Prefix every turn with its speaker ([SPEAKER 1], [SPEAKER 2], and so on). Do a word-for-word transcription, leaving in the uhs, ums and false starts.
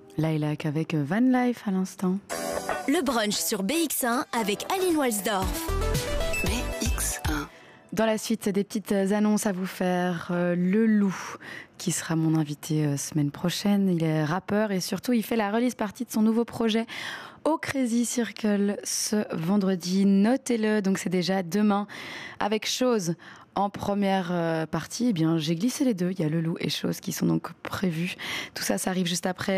[SPEAKER 1] Lilac avec Van Life à l'instant.
[SPEAKER 2] Le brunch sur B X un avec Aline Walsdorf.
[SPEAKER 3] B X un.
[SPEAKER 1] Dans la suite, des petites annonces à vous faire. Euh, Le Loup, qui sera mon invité euh, semaine prochaine. Il est rappeur et surtout, il fait la release partie de son nouveau projet au Crazy Circle ce vendredi. Notez-le, donc c'est déjà demain. Avec Chose en première euh, partie, eh bien, j'ai glissé les deux. Il y a Le Loup et Chose qui sont donc prévus. Tout ça, ça arrive juste après.